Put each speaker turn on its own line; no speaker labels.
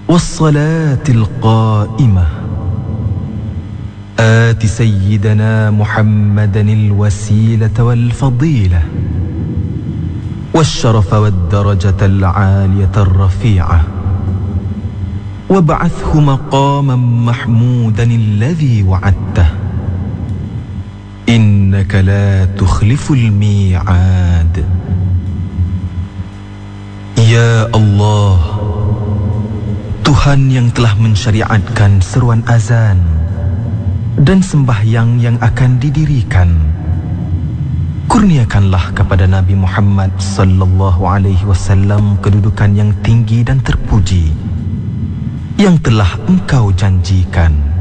والصلاة القائمة آت سيدنا محمدا الوسيلة والفضيلة والشرف والدرجة العالية الرفيعة وابعثه مقاما محمودا الذي وعدته إنك لا تخلف الميعاد. Ya Allah, Tuhan yang telah mensyariatkan seruan azan dan sembahyang yang akan didirikan, kurniakanlah kepada Nabi Muhammad sallallahu alaihi wasallam kedudukan yang tinggi dan terpuji yang telah Engkau janjikan.